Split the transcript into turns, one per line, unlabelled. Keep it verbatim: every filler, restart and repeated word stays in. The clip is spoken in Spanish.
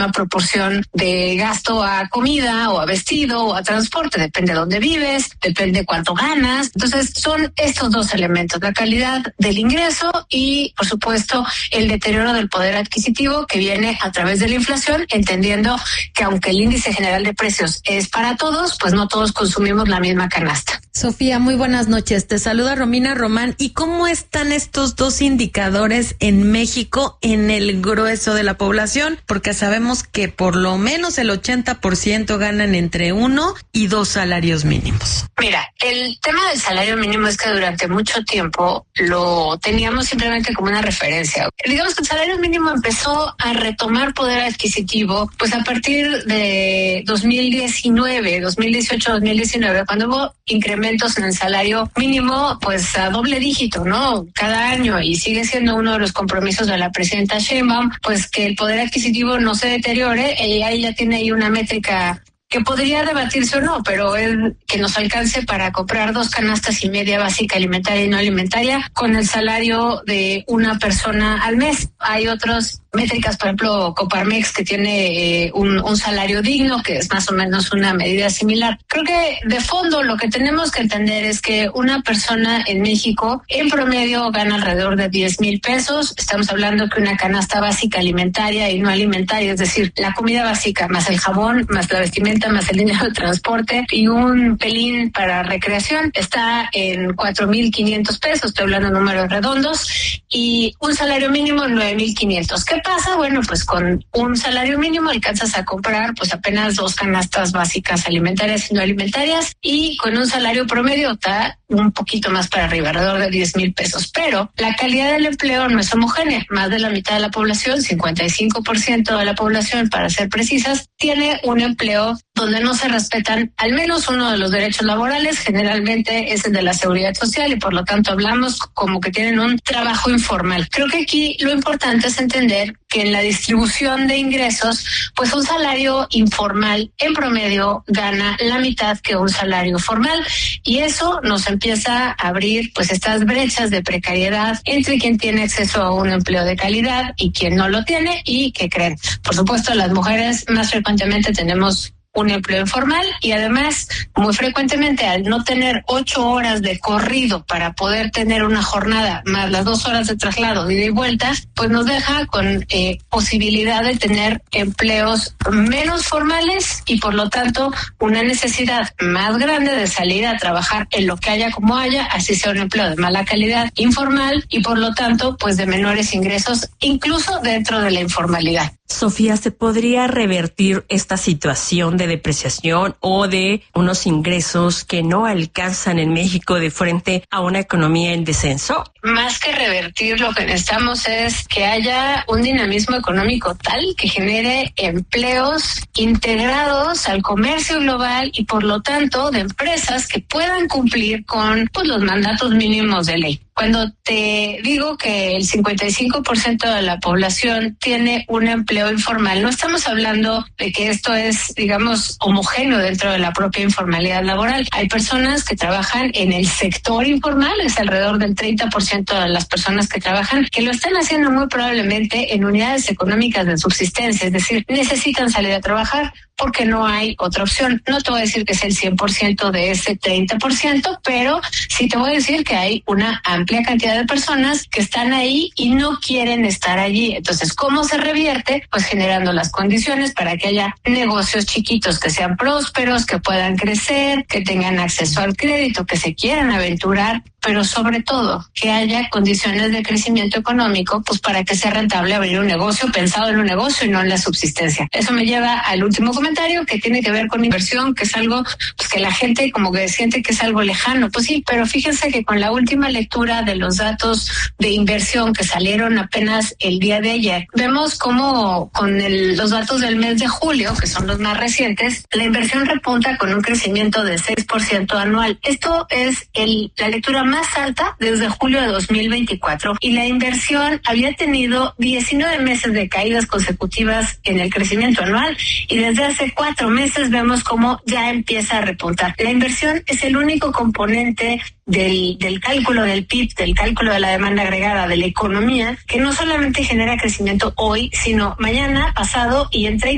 una proporción de gasto a comida o a vestido o a transporte, depende de dónde vives, depende cuánto ganas. Entonces son estos dos elementos, la calidad del ingreso y por supuesto el deterioro del poder adquisitivo que viene a través de la inflación, entendiendo que aunque el índice general de precios es para todos, pues no todos consumimos la misma canasta.
Sofía, muy buenas noches. Te saluda Romina Román. ¿Y cómo están estos dos indicadores en México en el grueso de la población? Porque sabemos que por lo menos el ochenta por ciento ganan entre uno y dos salarios mínimos.
Mira, el tema del salario mínimo es que durante mucho tiempo lo teníamos simplemente como una referencia. Digamos que el salario mínimo empezó a retomar poder adquisitivo pues a partir de dos mil diecinueve, dos mil dieciocho, dos mil diecinueve, cuando hubo incrementos en el salario mínimo pues a doble dígito, ¿no? Cada año, y sigue siendo uno de los compromisos de la presidenta Sheinbaum, pues que el poder adquisitivo no se deteriore. Ella, ella tiene ahí una métrica que podría debatirse o no, pero es que nos alcance para comprar dos canastas y media básica alimentaria y no alimentaria con el salario de una persona al mes. Hay otros métricas, por ejemplo, Coparmex, que tiene eh, un, un salario digno, que es más o menos una medida similar. Creo que de fondo lo que tenemos que entender es que una persona en México en promedio gana alrededor de diez mil pesos. Estamos hablando que una canasta básica alimentaria y no alimentaria, es decir, la comida básica más el jabón, más la vestimenta, más el dinero de transporte y un pelín para recreación, está en cuatro mil quinientos pesos, estoy hablando de números redondos, y un salario mínimo nueve mil quinientos. ¿Qué pasa? Bueno, pues con un salario mínimo alcanzas a comprar pues apenas dos canastas básicas alimentarias y no alimentarias, y con un salario promedio está un poquito más para arriba, alrededor de diez mil pesos. Pero la calidad del empleo no es homogénea. Más de la mitad de la población, cincuenta y cinco por ciento de la población, para ser precisas, tiene un empleo donde no se respetan al menos uno de los derechos laborales. Generalmente es el de la seguridad social, y por lo tanto hablamos como que tienen un trabajo informal. Creo que aquí lo importante es entender que en la distribución de ingresos, pues un salario informal en promedio gana la mitad que un salario formal, y eso nos empieza a abrir pues estas brechas de precariedad entre quien tiene acceso a un empleo de calidad y quien no lo tiene. Y que creen, por supuesto, las mujeres más frecuentemente tenemos un empleo informal, y además muy frecuentemente al no tener ocho horas de corrido para poder tener una jornada más las dos horas de traslado, ida y vuelta, pues nos deja con eh, posibilidad de tener empleos menos formales y por lo tanto una necesidad más grande de salir a trabajar en lo que haya como haya, así sea un empleo de mala calidad, informal, y por lo tanto pues de menores ingresos incluso dentro de la informalidad.
Sofía, ¿se podría revertir esta situación de depreciación o de unos ingresos que no alcanzan en México de frente a una economía en descenso?
Más que revertir, lo que necesitamos es que haya un dinamismo económico tal que genere empleos integrados al comercio global y por lo tanto de empresas que puedan cumplir con pues, los mandatos mínimos de ley. Cuando te digo que el cincuenta y cinco por ciento de la población tiene un empleo informal, no estamos hablando de que esto es, digamos, homogéneo dentro de la propia informalidad laboral. Hay personas que trabajan en el sector informal, es alrededor del treinta por ciento de las personas que trabajan, que lo están haciendo muy probablemente en unidades económicas de subsistencia, es decir, necesitan salir a trabajar porque no hay otra opción. No te voy a decir que es el cien por ciento de ese treinta por ciento, pero sí te voy a decir que hay una amplia cantidad de personas que están ahí y no quieren estar allí. Entonces, ¿cómo se revierte? Pues generando las condiciones para que haya negocios chiquitos que sean prósperos, que puedan crecer, que tengan acceso al crédito, que se quieran aventurar, pero sobre todo que haya condiciones de crecimiento económico, pues para que sea rentable abrir un negocio, pensado en un negocio y no en la subsistencia. Eso me lleva al último comentario, que tiene que ver con inversión, que es algo pues que la gente como que siente que es algo lejano. Pues sí, pero fíjense que con la última lectura de los datos de inversión que salieron apenas el día de ayer, vemos cómo con el, los datos del mes de julio, que son los más recientes, la inversión repunta con un crecimiento de seis por ciento anual. Esto es el, la lectura más alta desde julio de dos mil veinticuatro, y la inversión había tenido diecinueve meses de caídas consecutivas en el crecimiento anual, y desde hace cuatro meses vemos cómo ya empieza a repuntar. La inversión es el único componente del, del cálculo del P I B, del cálculo de la demanda agregada de la economía, que no solamente genera crecimiento hoy, sino mañana, pasado y en treinta